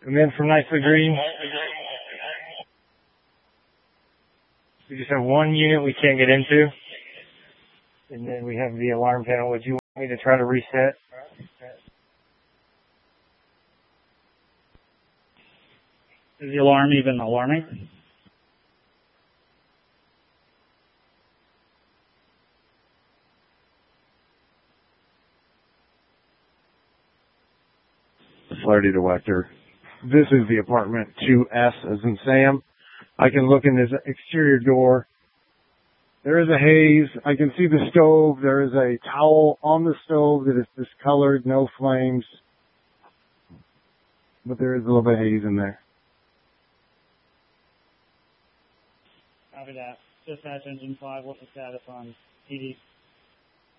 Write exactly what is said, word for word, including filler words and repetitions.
And then from Nicely Green, we just have one unit we can't get into. And then we have the alarm panel. Would you want me to try to reset? Is the alarm even alarming? Flare detector. This is the apartment two S as in Sam. I can look in this exterior door. There is a haze. I can see the stove. There is a towel on the stove that is discolored, no flames. But there is a little bit of haze in there. Copy that. Dispatch Engine five, what's the status on P D?